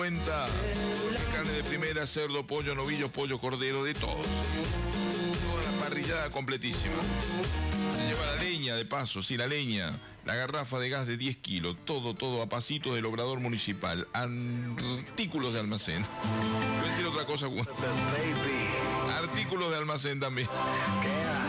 cuenta, carne de primera, cerdo, pollo, novillo, pollo, cordero, de todos. Toda la parrillada completísima. Se lleva la leña de paso, sí, la leña. La garrafa de gas de 10 kilos. Todo a pasito del obrador municipal. Artículos de almacén. Voy a decir otra cosa. Artículos de almacén también.